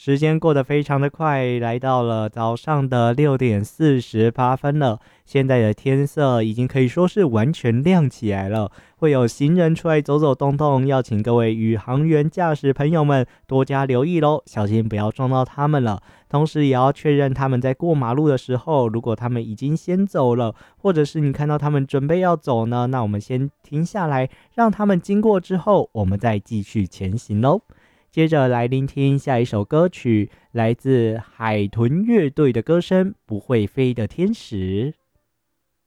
时间过得非常的快，来到了早上的6点48分了。现在的天色已经可以说是完全亮起来了，会有行人出来走走动动，要请各位宇航员驾驶朋友们多加留意咯，小心不要撞到他们了。同时也要确认他们在过马路的时候，如果他们已经先走了，或者是你看到他们准备要走呢，那我们先停下来，让他们经过之后，我们再继续前行咯。接着来聆听下一首歌曲，来自海豚乐队的歌声《不会飞的天使》。